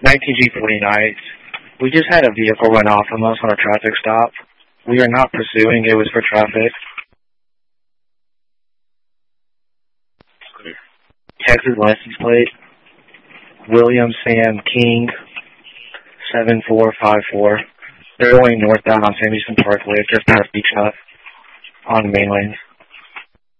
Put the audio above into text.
19G49. We just had a vehicle run off from us on a traffic stop. We are not pursuing. It was for traffic. Texas license plate. William Sam King, 7454. They're going northbound on Sam Houston Parkway, just past Beach Hut on the main lanes.